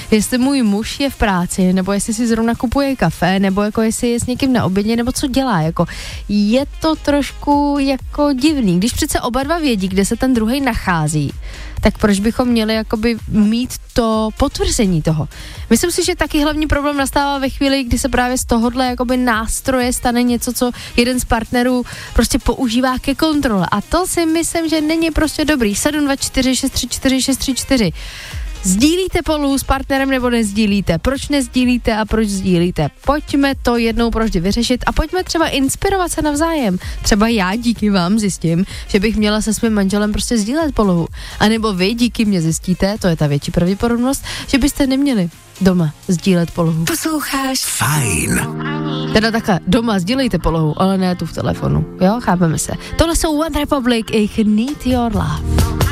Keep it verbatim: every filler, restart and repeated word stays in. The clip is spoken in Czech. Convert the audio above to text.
jestli můj muž je v práci, nebo jestli si zrovna kupuje kafe, nebo jako jestli je s někým na obědě, nebo co dělá, jako je to trošku jako divný, když přece oba dva vědí, kde se ten druhej nachází, tak proč bychom měli jakoby mít to potvrzení toho. Myslím si, že taky hlavní problém nastává ve chvíli, kdy se právě z tohohle jakoby nástroje stane něco, co jeden z partnerů prostě používá ke kontrole. A to si myslím, že není prostě dobrý. sedm dva čtyři šest tři čtyři šest tři čtyři. Sdílíte polu s partnerem nebo nezdílíte? Proč nezdílíte a proč sdílíte? Pojďme to jednou provždy vyřešit a pojďme třeba inspirovat se navzájem. Třeba já díky vám zjistím, že bych měla se svým manželem prostě sdílet polohu. A nebo vy díky mě zjistíte, to je ta větší pravděpodobnost, že byste neměli doma sdílet polohu. Posloucháš Fajn. Teda takhle, doma sdílejte polohu, ale ne tu v telefonu. Jo, chápeme se. Tohle jsou One Republic, ich Need Your Love.